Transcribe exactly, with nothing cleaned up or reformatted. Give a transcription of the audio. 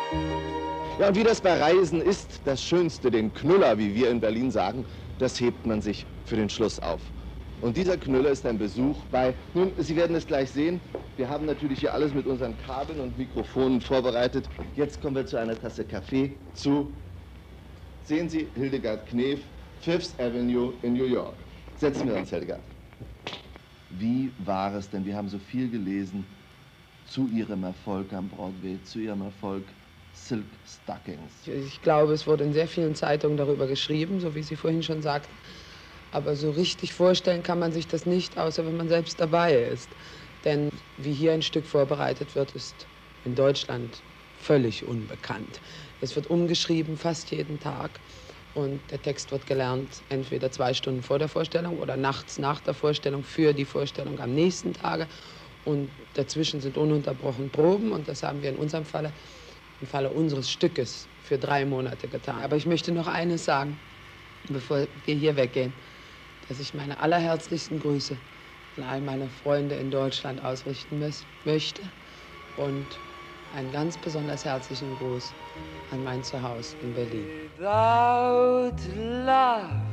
Ja, und wie das bei Reisen ist, das Schönste, den Knüller, wie wir in Berlin sagen, das hebt man sich für den Schluss auf. Und dieser Knüller ist ein Besuch bei, nun, Sie werden es gleich sehen, wir haben natürlich hier alles mit unseren Kabeln und Mikrofonen vorbereitet. Jetzt kommen wir zu einer Tasse Kaffee, zu, sehen Sie, Hildegard Knef, Fifth Avenue in New York. Setzen wir uns, Hildegard. Wie war es denn, wir haben so viel gelesen, zu Ihrem Erfolg am Broadway, zu Ihrem Erfolg Silk Stockings? Ich glaube, es wurde in sehr vielen Zeitungen darüber geschrieben, so wie Sie vorhin schon sagten. Aber so richtig vorstellen kann man sich das nicht, außer wenn man selbst dabei ist. Denn wie hier ein Stück vorbereitet wird, ist in Deutschland völlig unbekannt. Es wird umgeschrieben fast jeden Tag und der Text wird gelernt, entweder zwei Stunden vor der Vorstellung oder nachts nach der Vorstellung für die Vorstellung am nächsten Tage. Und dazwischen sind ununterbrochen Proben und das haben wir in unserem Falle, im Falle unseres Stückes, für drei Monate getan. Aber ich möchte noch eines sagen, bevor wir hier weggehen, dass ich meine allerherzlichsten Grüße an all meine Freunde in Deutschland ausrichten möchte und einen ganz besonders herzlichen Gruß an mein Zuhause in Berlin. Without love